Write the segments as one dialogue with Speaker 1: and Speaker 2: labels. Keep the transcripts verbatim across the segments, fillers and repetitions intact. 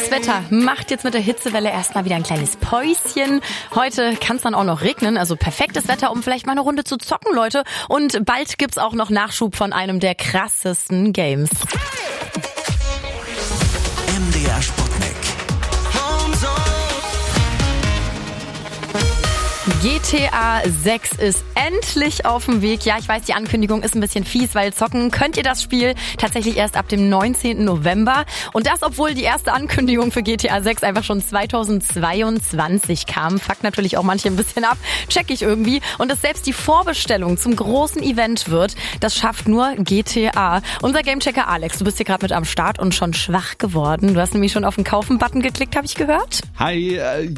Speaker 1: Das Wetter macht jetzt mit der Hitzewelle erstmal wieder ein kleines Päuschen. Heute kann es dann auch noch regnen, also perfektes Wetter, um vielleicht mal eine Runde zu zocken, Leute. Und bald gibt's auch noch Nachschub von einem der krassesten Games.
Speaker 2: M D R Sputnik.
Speaker 1: G T A sechs ist endlich auf dem Weg. Ja, ich weiß, die Ankündigung ist ein bisschen fies, weil zocken könnt ihr das Spiel tatsächlich erst ab dem neunzehnten November. Und das, obwohl die erste Ankündigung für G T A sechs einfach schon zweitausendzweiundzwanzig kam. Fuckt natürlich auch manche ein bisschen ab, check ich irgendwie. Und dass selbst die Vorbestellung zum großen Event wird, das schafft nur G T A. Unser Gamechecker Alex, du bist hier gerade mit am Start und schon schwach geworden. Du hast nämlich schon auf den Kaufen-Button geklickt, habe ich gehört?
Speaker 3: Hi, äh,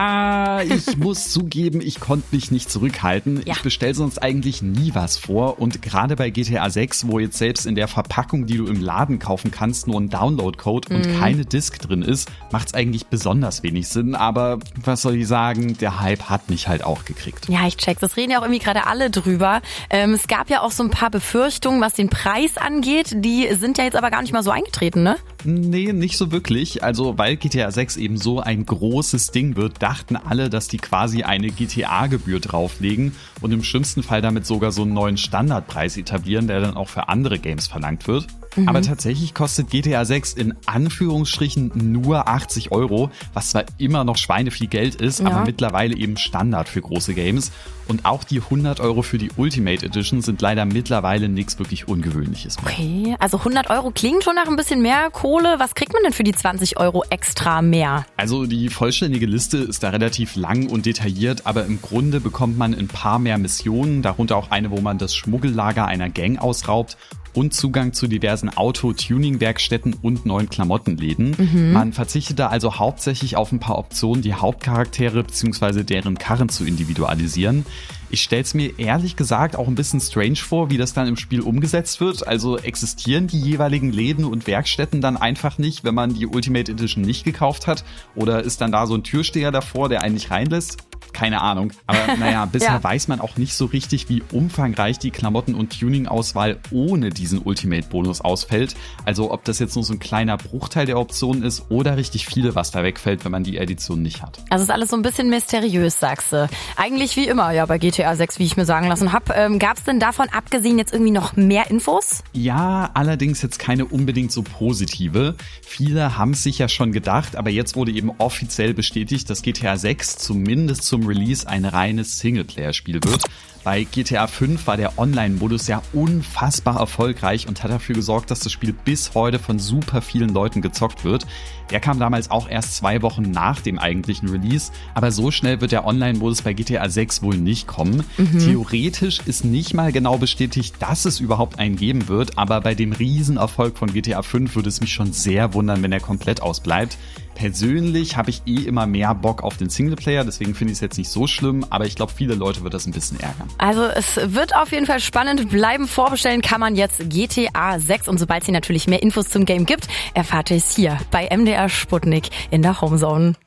Speaker 3: ja, ich muss zugeben, ich konnte mich nicht zurückhalten.
Speaker 1: Ja.
Speaker 3: Ich bestelle sonst eigentlich nie was vor und gerade bei G T A sechs, wo jetzt selbst in der Verpackung, die du im Laden kaufen kannst, nur ein Download-Code und mhm. keine Disc drin ist, macht es eigentlich besonders wenig Sinn. Aber was soll ich sagen, der Hype hat mich halt auch gekriegt.
Speaker 1: Ja, ich check's. Das reden ja auch irgendwie gerade alle drüber. Ähm, es gab ja auch so ein paar Befürchtungen, was den Preis angeht. Die sind ja jetzt aber gar nicht mal so eingetreten, ne?
Speaker 3: Nee, nicht so wirklich. Also weil G T A sechs eben so ein großes Ding wird, dachten alle, dass die quasi eine G T A-Gebühr drauflegen und im schlimmsten Fall damit sogar so einen neuen Standardpreis etablieren, der dann auch für andere Games verlangt wird. Mhm. Aber tatsächlich kostet G T A sechs in Anführungsstrichen nur achtzig Euro, was zwar immer noch schweineviel Geld ist, ja. aber mittlerweile eben Standard für große Games. Und auch die hundert Euro für die Ultimate Edition sind leider mittlerweile nichts wirklich Ungewöhnliches mehr.
Speaker 1: Okay, also hundert Euro klingt schon nach ein bisschen mehr Kohle. Was kriegt man denn für die zwanzig Euro extra mehr?
Speaker 3: Also die vollständige Liste ist da relativ lang und detailliert, aber im Grunde bekommt man ein paar mehr Missionen, darunter auch eine, wo man das Schmuggellager einer Gang ausraubt und Zugang zu diversen Auto-Tuning-Werkstätten und neuen Klamottenläden. Mhm. Man verzichtet da also hauptsächlich auf ein paar Optionen, die Hauptcharaktere bzw. deren Karren zu individualisieren. Ich stell's mir ehrlich gesagt auch ein bisschen strange vor, wie das dann im Spiel umgesetzt wird. Also existieren die jeweiligen Läden und Werkstätten dann einfach nicht, wenn man die Ultimate Edition nicht gekauft hat? Oder ist dann da so ein Türsteher davor, der einen nicht reinlässt? Keine Ahnung. Aber naja, bisher ja. weiß man auch nicht so richtig, wie umfangreich die Klamotten- und Tuning-Auswahl ohne diesen Ultimate-Bonus ausfällt. Also ob das jetzt nur so ein kleiner Bruchteil der Optionen ist oder richtig viele, was da wegfällt, wenn man die Edition nicht hat.
Speaker 1: Also ist alles so ein bisschen mysteriös, sagst du. Eigentlich wie immer ja bei G T A sechs, wie ich mir sagen lassen habe. Ähm, Gab es denn davon abgesehen jetzt irgendwie noch mehr Infos?
Speaker 3: Ja, allerdings jetzt keine unbedingt so positive. Viele haben es sich ja schon gedacht, aber jetzt wurde eben offiziell bestätigt, dass G T A sechs zumindest zum Release ein reines Singleplayer-Spiel wird. Bei G T A fünf war der Online-Modus ja unfassbar erfolgreich und hat dafür gesorgt, dass das Spiel bis heute von super vielen Leuten gezockt wird. Der kam damals auch erst zwei Wochen nach dem eigentlichen Release, aber so schnell wird der Online-Modus bei G T A sechs wohl nicht kommen. Mhm. Theoretisch ist nicht mal genau bestätigt, dass es überhaupt einen geben wird, aber bei dem Riesenerfolg von G T A fünf würde es mich schon sehr wundern, wenn er komplett ausbleibt. Persönlich habe ich eh immer mehr Bock auf den Singleplayer, deswegen finde ich es jetzt nicht so schlimm, aber ich glaube, viele Leute wird das ein bisschen ärgern.
Speaker 1: Also es wird auf jeden Fall spannend bleiben. Vorbestellen kann man jetzt G T A sechs und sobald es hier natürlich mehr Infos zum Game gibt, erfahrt ihr es hier bei M D R Sputnik in der Homezone.